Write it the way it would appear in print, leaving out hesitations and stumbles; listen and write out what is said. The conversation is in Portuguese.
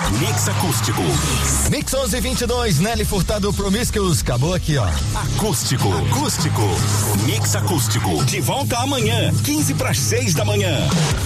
Mix acústico. Mix 1122, Nelly Furtado, Promiscuous. Acabou aqui, ó. Acústico. Mix acústico. De volta amanhã, 5:45 da manhã.